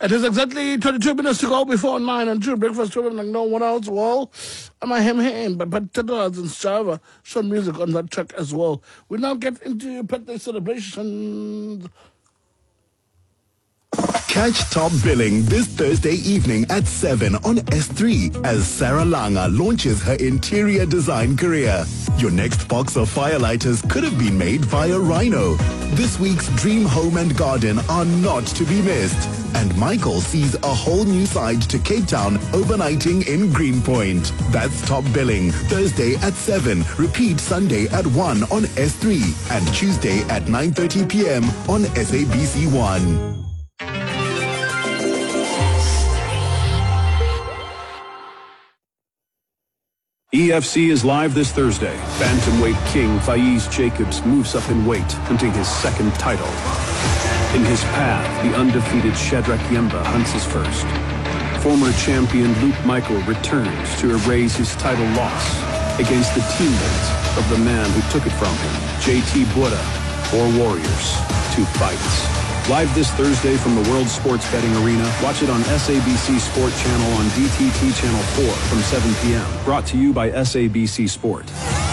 It is exactly 22 minutes to go before 9 and 2. Breakfast to like no one else. Well, am I him? But $10 in Java. Show music on that track as well. We now get into birthday celebrations. Catch Top Billing this Thursday evening at 7 on S3 as Sarah Langa launches her interior design career. Your next box of firelighters could have been made via Rhino. This week's Dream Home and Garden are not to be missed. And Michael sees a whole new side to Cape Town overnighting in Greenpoint. That's Top Billing, Thursday at 7. Repeat Sunday at 1 on S3 and Tuesday at 9:30 p.m. on SABC 1. EFC is live this Thursday. Bantamweight king Faiz Jacobs moves up in weight, hunting his second title. In his path, the undefeated Shadrach Yemba hunts his first. Former champion Luke Michael returns to erase his title loss against the teammate of the man who took it from him, JT Buddha, or Warriors. 2 fights. Live this Thursday from the World Sports Betting Arena. Watch it on SABC Sport Channel on DTT Channel 4 from 7 p.m. Brought to you by SABC Sport.